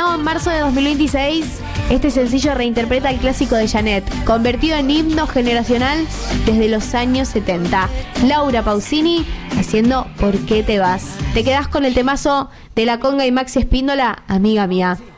estrenó en marzo de 2026. Este sencillo reinterpreta el clásico de Janet, convertido en himno generacional desde los años 70. Laura Pausini haciendo ¿Por qué te vas? Te quedás con el temazo de La Conga y Maxi Espíndola, amiga mía.